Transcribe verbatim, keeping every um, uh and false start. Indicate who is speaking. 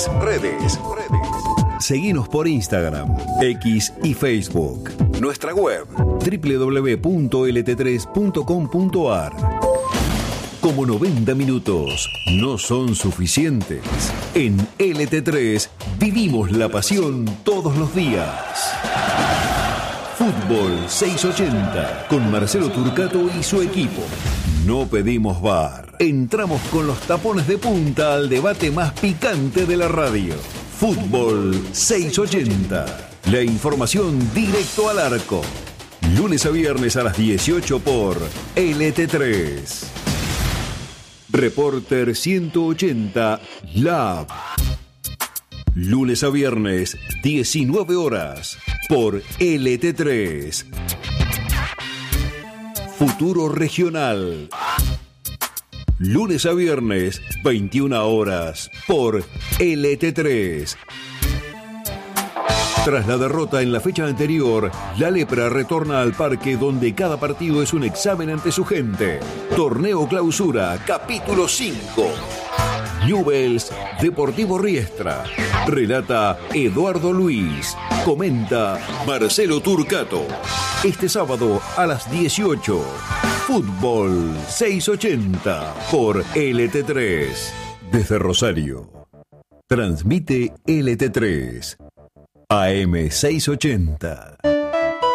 Speaker 1: Redes, redes, redes. Seguinos por Instagram, X y Facebook. Nuestra web, doble u doble u doble u punto ele te tres punto com punto a r. Como noventa minutos no son suficientes, en L T tres vivimos la pasión todos los días. Fútbol seiscientos ochenta con Marcelo Turcato y su equipo. No pedimos V A R. Entramos con los tapones de punta al debate más picante de la radio. Fútbol seiscientos ochenta. La información directo al arco. Lunes a viernes a las dieciocho por L T tres. Reporter ciento ochenta Lab. Lunes a viernes, diecinueve horas, por L T tres. Futuro Regional. Lunes a viernes, veintiuna horas, por L T tres. Tras la derrota en la fecha anterior, la Lepra retorna al parque donde cada partido es un examen ante su gente. Torneo Clausura, capítulo cinco. Newell's Deportivo Riestra. Relata Eduardo Luis. Comenta Marcelo Turcato. Este sábado a las dieciocho. Fútbol seiscientos ochenta por L T tres. Desde Rosario. Transmite L T tres. A M seiscientos ochenta.